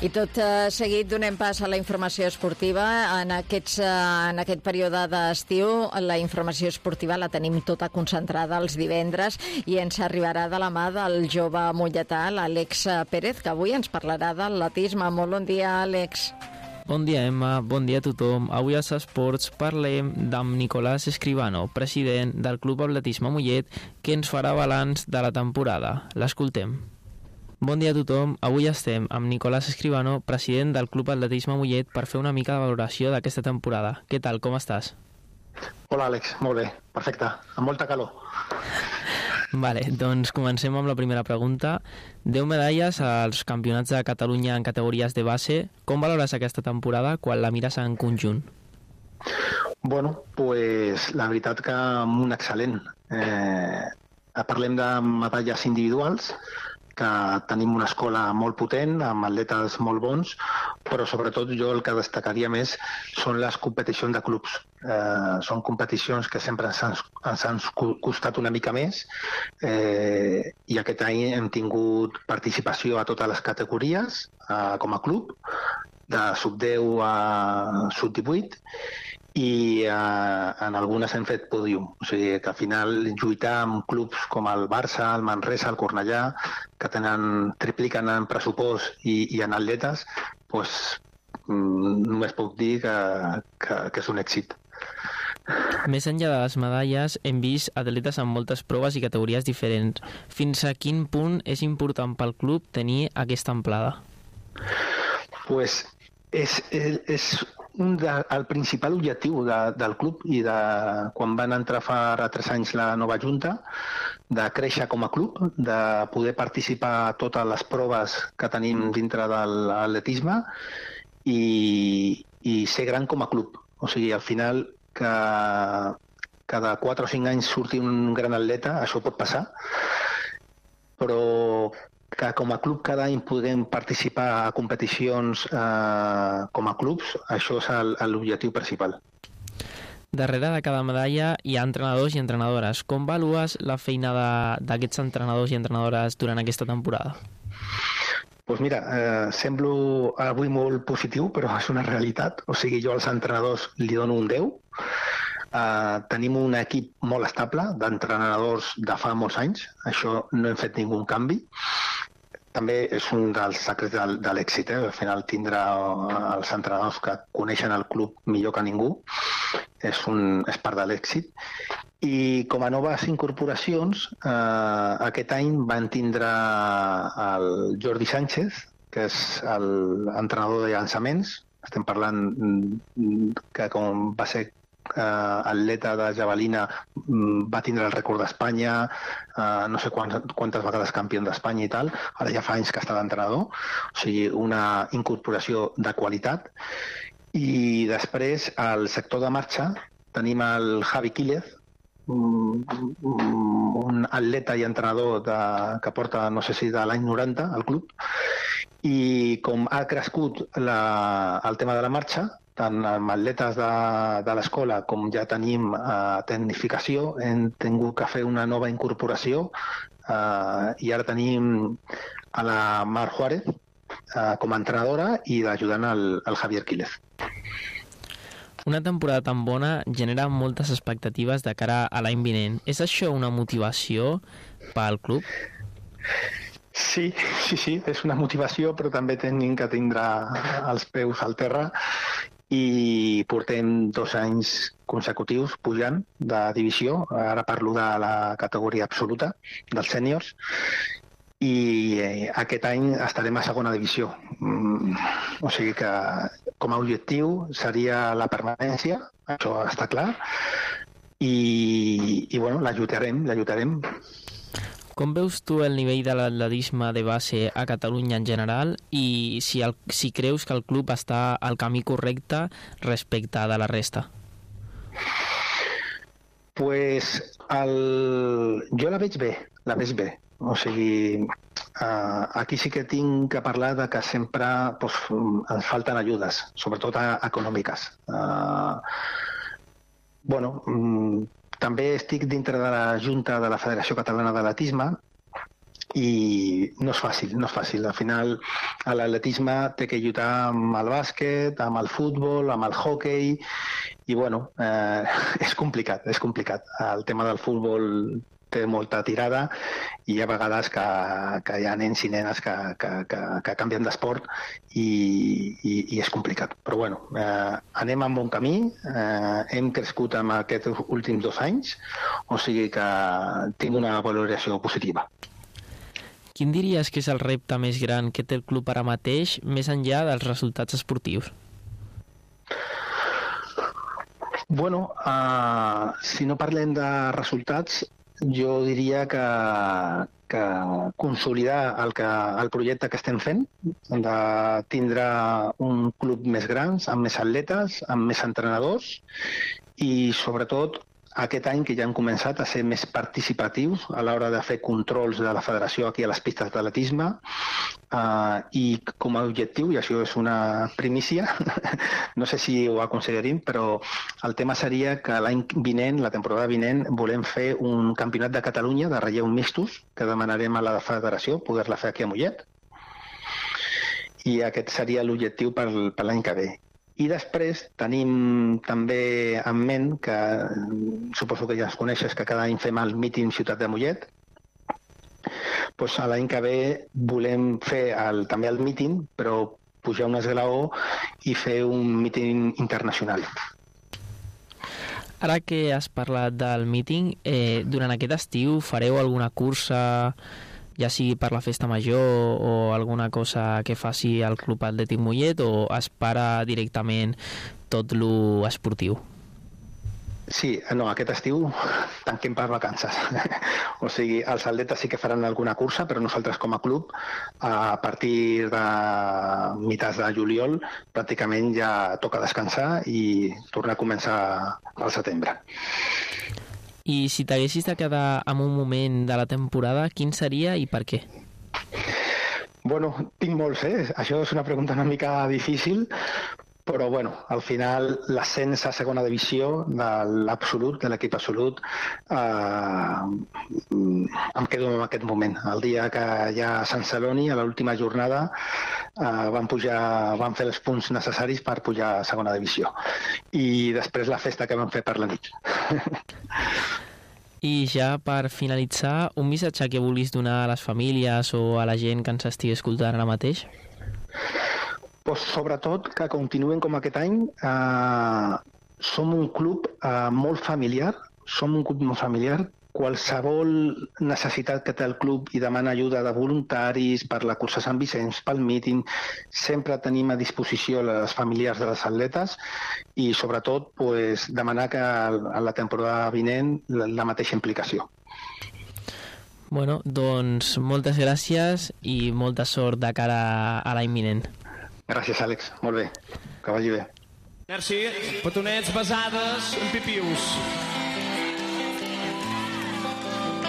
I tot seguit donem pas a la informació esportiva. En aquest període d'estiu la informació esportiva la tenim tota concentrada els divendres i ens arribarà de la mà del jove molletà, l'Àlex Pérez, que avui ens parlarà d'atletisme. Molt bon dia, Àlex. Bon dia, Emma. Bon dia a tothom. Avui als Esports parlem d'en Nicolás Escribano, president del Club Atletisme Mollet, que ens farà balanç de la temporada. L'escoltem. Bon dia a tothom. Avui estem amb Nicolás Escribano, president del Club Atletisme Mollet, per fer una mica de valoració d'aquesta temporada. Què tal, com estàs? Hola, Àlex. Molt bé. Perfecte. Amb molta calor. Vale, doncs comencem amb la primera pregunta. 10 medalles als campionats de Catalunya en categories de base. Com valores aquesta temporada quan la mires en conjunt? Bueno, pues la veritat que un excel·lent. Parlem de medalles individuals, que tenim una escola molt potent, amb atletes molt bons, però sobretot jo el que destacaria més són les competicions de clubs. Són competicions que sempre ens han costat una mica més, i aquest any hem tingut participació a totes les categories com a club, de sub-10 a sub-18, i en algunes hem fet pòdium, o sigui que al final lluitar amb clubs com el Barça, el Manresa, el Cornellà, que tripliquen en pressupost i en atletes, doncs només puc dir que és un èxit. Més enllà de les medalles, hem vist atletes amb moltes proves i categories diferents. Fins a quin punt és important pel club tenir aquesta amplada? Pues és el principal objectiu del club i quan van entrar fa 3 anys la nova junta, de créixer com a club, de poder participar a totes les proves que tenim dintre de l'atletisme i ser gran com a club. O sigui, al final, que cada 4 o 5 anys surti un gran atleta, això pot passar, però que com a club cada any podem participar a competicions com a clubs, això és l'objectiu principal. Darrere de cada medalla hi ha entrenadors i entrenadores. Com values la feina d'aquests entrenadors i entrenadores durant aquesta temporada? Doncs mira, semblo avui molt positiu, però és una realitat. O sigui, jo als entrenadors li dono un 10. Tenim un equip molt estable d'entrenadors de fa molts anys. Això no hem fet ningú canvi. També és un dels secrets de l'èxit, al final tindre els entrenadors que coneixen el club millor que ningú és part de l'èxit. I com a noves incorporacions, aquest any van tindre el Jordi Sánchez, que és l'entrenador de llançaments. Estem parlant que com va ser atleta de javelina, va tindre el rècord d'Espanya, no sé quantes vegades campió d'Espanya i tal, ara ja fa anys que està d'entrenador, o sigui, una incorporació de qualitat. I després, al sector de marxa, tenim el Javi Quílez, un atleta i entrenador que porta, no sé si de l'any 90 al club, i com ha crescut el tema de la marxa, tant amb atletes de l'escola com ja tenim tecnificació, hem tingut que fer una nova incorporació i ara tenim a la Mar Juárez com a entrenadora i d'ajudant al Javier Quílez. Una temporada tan bona genera moltes expectatives de cara a l'any vinent. És això una motivació pel club? Sí, és una motivació, però també tenim que tindre els peus al terra i portem 2 anys consecutius pujant de divisió, ara parlo de la categoria absoluta dels sèniors, i aquest any estarem a segona divisió. O sigui que com a objectiu seria la permanència, això està clar, i bueno, la lluitarem. Com veus tu el nivell de l'atletisme de base a Catalunya en general i si creus que el club està al camí correcte respecte de la resta? Pues jo la veig bé. O sigui, aquí sí que tinc que parlar de que sempre ens falten ajudes, sobretot econòmiques. També estic dintre de la Junta de la Federació Catalana d'Atletisme i no és fàcil, no és fàcil. Al final l'atletisme té que lluitar amb el bàsquet, amb el futbol, amb el hoquei, i bueno, és complicat, és complicat. El tema del futbol té molta tirada i hi ha vegades que hi ha nens i nenes que canvien d'esport i és complicat. Però bueno, anem en bon camí, hem crescut en aquests últims 2 anys, o sigui que tinc una valoració positiva. Quin diries que és el repte més gran que té el club ara mateix, més enllà dels resultats esportius? Bueno, si no parlem de resultats, jo diria que consolidar el projecte que estem fent, de tindre un club més gran, amb més atletes, amb més entrenadors i, sobretot, aquest any que ja han començat a ser més participatius a l'hora de fer controls de la federació aquí a les pistes d'atletisme, i com a objectiu, i això és una primícia, no sé si ho aconseguirim, però el tema seria que l'any vinent, la temporada vinent, volem fer un campionat de Catalunya de relleu mixtos, que demanarem a la federació poder-la fer aquí a Mollet, i aquest seria l'objectiu per l'any que ve. I després tenim també en ment, que suposo que ja es coneixes, que cada any fem el míting Ciutat de Mollet. Doncs l'any que ve volem fer també el míting, però pujar un esglaó i fer un míting internacional. Ara que has parlat del míting, durant aquest estiu fareu alguna cursa, ja sigui per la festa major o alguna cosa que faci el Club Atlètic Mollet, o es para directament tot lo esportiu? Sí, no, aquest estiu tanquem per vacances. O sigui, els atletes sí que faran alguna cursa, però nosaltres com a club, a partir de mitjans de juliol, pràcticament ja toca descansar i tornar a començar al setembre. I si t'haguessis de quedar en un moment de la temporada, quin seria i per què? Bueno, tinc molts, Això és una pregunta una mica difícil, però bueno, al final l'ascens a segona divisió de l'absolut, de l'equip absolut, em quedo en aquest moment. El dia que ja a Sant Celoni, a l'última jornada, van fer els punts necessaris per pujar a segona divisió. I després la festa que van fer per la nit. I ja per finalitzar, un missatge que vulguis donar a les famílies o a la gent que ens estigui escoltant ara mateix? Pues sobretot que continuen com aquest any. Som un club molt familiar, qualsevol necessitat que té el club i demana ajuda de voluntaris per la cursa Sant Vicenç, pel míting, sempre tenim a disposició les familiars de les atletes i sobretot demanar que a la temporada vinent la mateixa implicació. Bueno, doncs moltes gràcies i molta sort de cara a l'any vinent. Gràcies, Àlex. Molt bé. Que vagi bé. Merci. Petonets, besades, pipius.